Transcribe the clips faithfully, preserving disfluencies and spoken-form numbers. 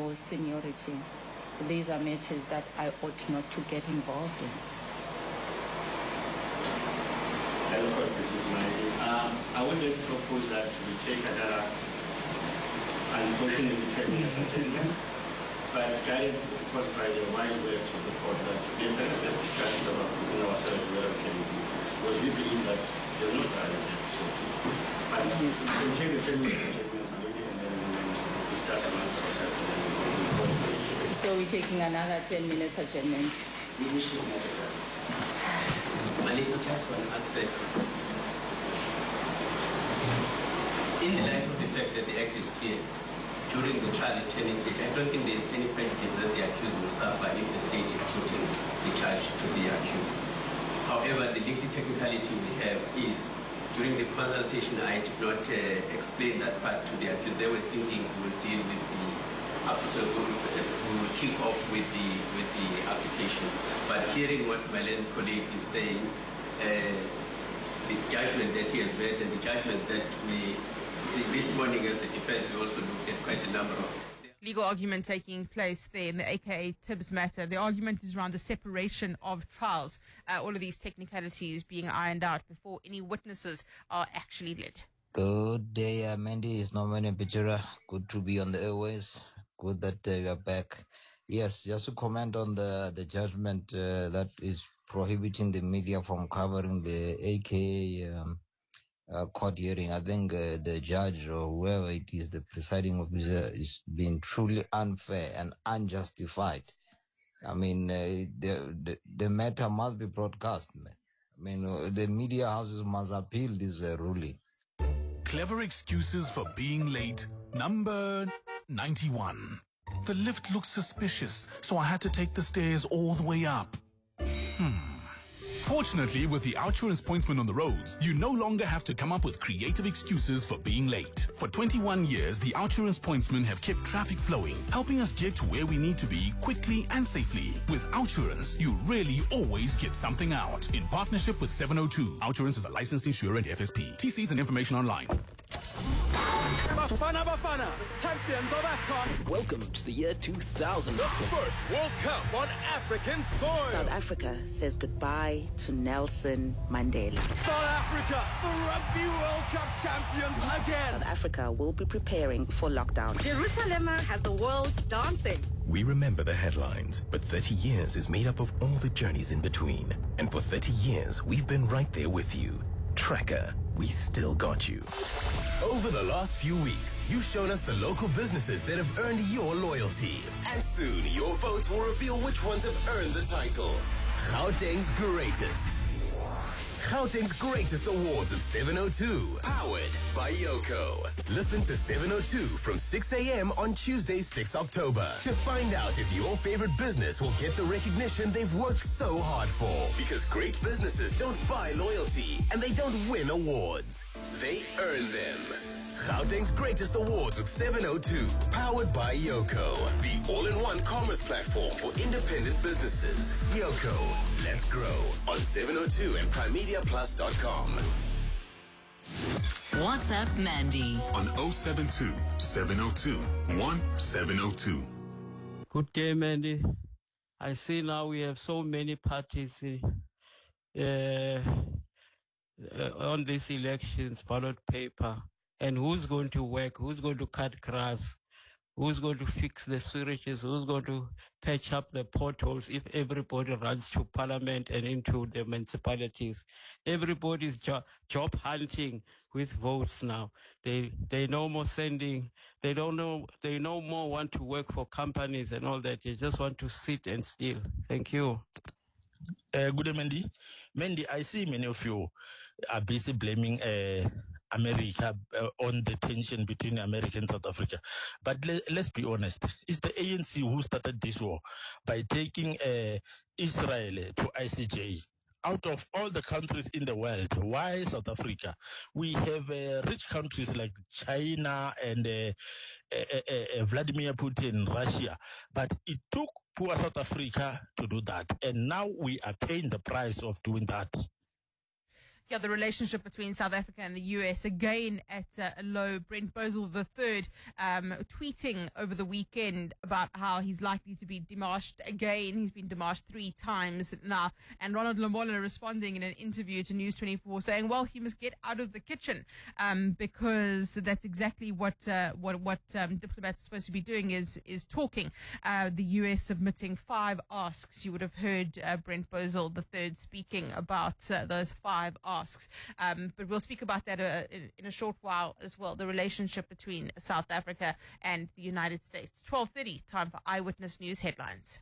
or seniority. These are matches that I ought not to get involved in. This is my um, I would then propose that we take another, unfortunately, ten minutes adjournment, but guided, of course, by the wise words of the court that we have kind of just discussion about within ourselves where we can do, because we believe that there's no target yet. So, and we can take the ten minutes adjournment and then we'll discuss amongst ourselves. And then we'll go. So we're taking another ten minutes adjournment. Which is necessary. Malika, just one aspect. In the light of the fact that the act is clear, during the trial attorney stage, I don't think there is any prejudice that the accused will suffer if the state is putting the charge to the accused. However, the legal technicality we have is, during the consultation, I did not uh, explain that part to the accused. They were thinking we'll deal with the, after we'll, we'll kick off with the with the application. But hearing what my learned colleague is saying, uh, the judgment that he has read and the judgment that we, this morning as the defense, we also looked at quite a number of legal argument taking place there in the A K A Tibbs matter. The argument is around the separation of trials, uh, all of these technicalities being ironed out before any witnesses are actually led. Good day, uh, Mandy. It's Norman and Pichura. Good to be on the airways. Good that uh, you are back. Yes, just to comment on the, the judgment uh, that is prohibiting the media from covering the A K A um, uh, court hearing. I think uh, the judge or whoever it is, the presiding officer, is being truly unfair and unjustified. I mean, uh, the, the the matter must be broadcast. Man. I mean, uh, the media houses must appeal this uh, ruling. Clever excuses for being late. Number ninety-one. The lift looks suspicious, so I had to take the stairs all the way up. Hmm. Fortunately, with the Outsurance Pointsman on the roads, you no longer have to come up with creative excuses for being late. For twenty-one years, the Outsurance Pointsmen have kept traffic flowing, helping us get to where we need to be quickly and safely. With Outsurance, you really always get something out. In partnership with seven oh two, Outsurance is a licensed insurer and F S P. T Cs and information online. Bafana Bafana, champions of AFCON. Welcome to the year two thousand. The first World Cup on African soil. South Africa says goodbye to Nelson Mandela. South Africa, the Rugby World Cup champions again. South Africa will be preparing for lockdown. Jerusalem has the world dancing. We remember the headlines, but thirty years is made up of all the journeys in between. And for thirty years, we've been right there with you. Tracker, we still got you. Over the last few weeks, you've shown us the local businesses that have earned your loyalty. And soon, your votes will reveal which ones have earned the title. Gauteng's Greatest. Gauteng's Greatest Awards at seven oh two. Powered by Yoko. Listen to seven oh two from six a.m. on Tuesday, sixth October to find out if your favorite business will get the recognition they've worked so hard for. Because great businesses don't buy loyalty and they don't win awards. They earn them. Gauteng's Greatest Awards with seven oh two. Powered by Yoko. The all-in-one commerce platform for independent businesses. Yoko. Let's grow on seven oh two and prime media plus dot com. WhatsApp Mandy on oh seven two, seven oh two, one seven oh two. Good day, Mandy. I see now we have so many parties uh, uh, on these elections, ballot paper. And who's going to work? Who's going to cut grass? Who's going to fix the sewages? Who's going to patch up the potholes if everybody runs to parliament and into the municipalities? Everybody's jo- job hunting with votes now. They they no more sending. They don't know. They no more want to work for companies and all that. They just want to sit and steal. Thank you. Uh, good day, Mandy. Mandy, I see many of you are busy blaming uh, America uh, on the tension between America and South Africa. But le- let's be honest. It's the A N C who started this war by taking uh, Israel to I C J. Out of all the countries in the world, why South Africa? We have uh, rich countries like China and uh, uh, uh, uh, Vladimir Putin, Russia. But it took poor South Africa to do that. And now we are paying the price of doing that. Yeah, the relationship between South Africa and the U S again at uh, a low. Brent Bozell the third um, tweeting over the weekend about how he's likely to be demarched again. He's been demarched three times now. And Ronald Lamola responding in an interview to News twenty-four saying, well, he must get out of the kitchen um, because that's exactly what uh, what what um, diplomats are supposed to be doing is is talking. Uh, the U S submitting five asks. You would have heard uh, Brent Bozell the third speaking about uh, those five asks. Um, but we'll speak about that uh, in, in a short while as well, the relationship between South Africa and the United States. twelve thirty, time for Eyewitness News headlines.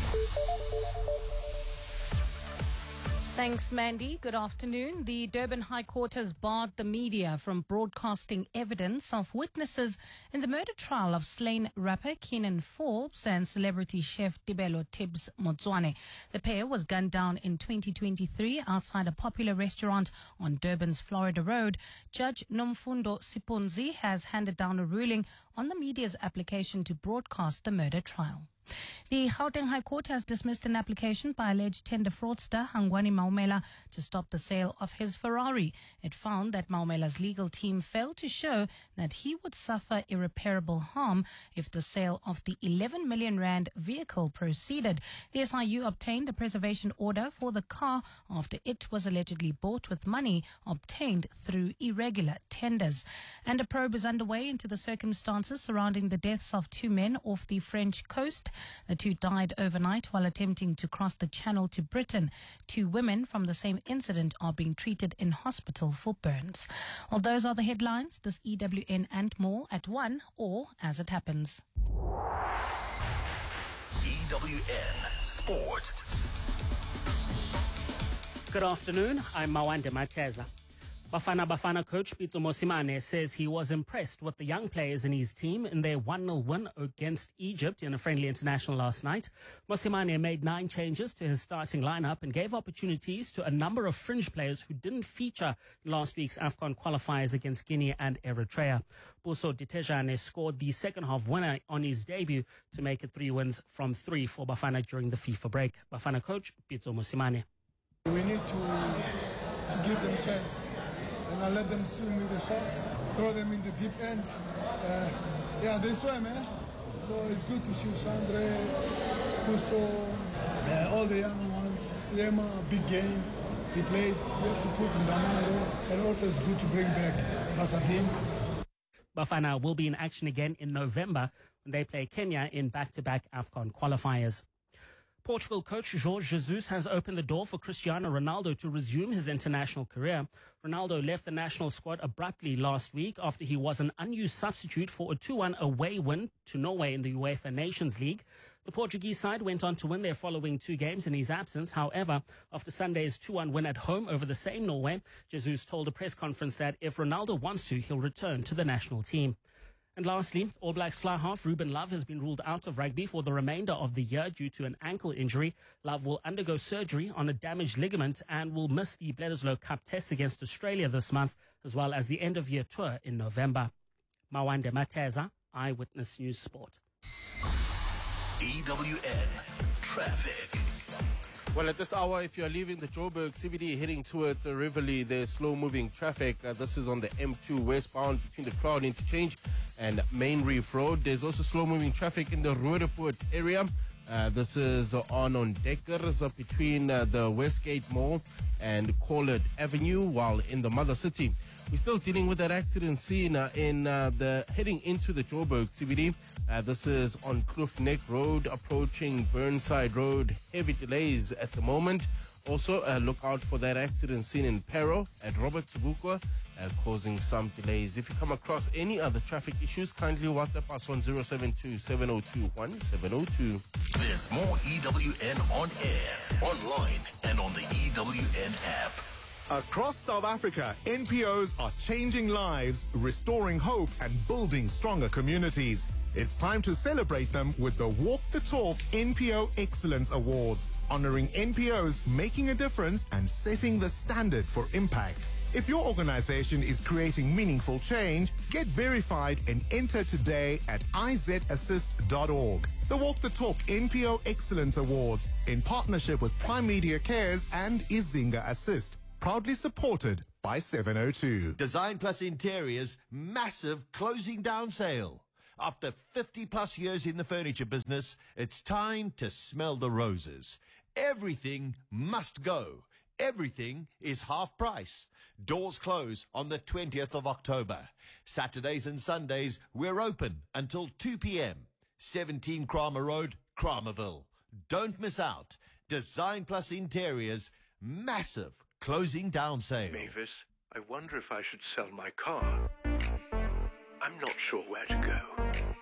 Thanks, Mandy. Good afternoon. The Durban High Court has barred the media from broadcasting evidence of witnesses in the murder trial of slain rapper Keenan Forbes and celebrity chef Tibelo Tibbs Motswane. The pair was gunned down in twenty twenty-three outside a popular restaurant on Durban's Florida Road. Judge Nomfundo Siponzi has handed down a ruling on the media's application to broadcast the murder trial. The Gauteng High Court has dismissed an application by alleged tender fraudster Hangwani Maumela to stop the sale of his Ferrari. It found that Maumela's legal team failed to show that he would suffer irreparable harm if the sale of the eleven million rand vehicle proceeded. The S I U obtained a preservation order for the car after it was allegedly bought with money obtained through irregular tenders. And a probe is underway into the circumstances surrounding the deaths of two men off the French coast. The two died overnight while attempting to cross the Channel to Britain. Two women from the same incident are being treated in hospital for burns. Well, those are the headlines. This E W N and more at one or as it happens. E W N Sport. Good afternoon. I'm Mawande Mateza. Bafana Bafana coach Pitso Mosimane says he was impressed with the young players in his team in their one nil win against Egypt in a friendly international last night. Mosimane made nine changes to his starting lineup and gave opportunities to a number of fringe players who didn't feature in last week's AFCON qualifiers against Guinea and Eritrea. Buso Ditejane scored the second half winner on his debut to make it three wins from three for Bafana during the FIFA break. Bafana coach Pitso Mosimane. We need to, to give them a chance. And I let them swim with the sharks, throw them in the deep end. Uh, yeah, they swim, eh? So it's good to see Sandre, Puso, uh, all the young ones, Siema, big game. They played. We have to put Ndamando, and also it's good to bring back Basadim. Bafana will be in action again in November when they play Kenya in back-to-back AFCON qualifiers. Portugal coach Jorge Jesus has opened the door for Cristiano Ronaldo to resume his international career. Ronaldo left the national squad abruptly last week after he was an unused substitute for a two one away win to Norway in the UEFA Nations League. The Portuguese side went on to win their following two games in his absence. However, after Sunday's two one win at home over the same Norway, Jesus told a press conference that if Ronaldo wants to, he'll return to the national team. And lastly, All Blacks fly half Ruben Love has been ruled out of rugby for the remainder of the year due to an ankle injury. Love will undergo surgery on a damaged ligament and will miss the Bledisloe Cup tests against Australia this month, as well as the end-of-year tour in November. Mawande Mateza, Eyewitness News Sport. E W N Traffic. Well, at this hour, if you're leaving the Joburg C B D heading towards uh, Riverlea, there's slow-moving traffic. Uh, this is on the M two westbound between the Cloud Interchange and Main Reef Road. There's also slow-moving traffic in the Roodepoort area. Uh, this is uh, on on Deckers uh, between uh, the Westgate Mall and Collard Avenue, while in the Mother City. We're still dealing with that accident scene uh, in uh, the heading into the Joburg C B D. Uh, this is on Kloof Neck Road, approaching Burnside Road. Heavy delays at the moment. Also, uh, look out for that accident scene in Pero at Robert Tebukwa, uh, causing some delays. If you come across any other traffic issues, kindly WhatsApp us on zero seven two, seven zero two, one seven zero two. There's more E W N on air, online, and on the E W N app. Across South Africa, N P Os are changing lives, restoring hope, and building stronger communities. It's time to celebrate them with the Walk the Talk N P O Excellence Awards, honoring N P Os making a difference and setting the standard for impact. If your organization is creating meaningful change, get verified and enter today at I Z assist dot org. The Walk the Talk N P O Excellence Awards, in partnership with Prime Media Cares and Izinga Assist. Proudly supported by seven oh two. Design Plus Interiors, massive closing down sale. After fifty plus years in the furniture business, it's time to smell the roses. Everything must go. Everything is half price. Doors close on the twentieth of October. Saturdays and Sundays, we're open until two p.m. seventeen Kramer Road, Kramerville. Don't miss out. Design Plus Interiors, massive closing down sale. Mavis, I wonder if I should sell my car. I'm not sure where to go.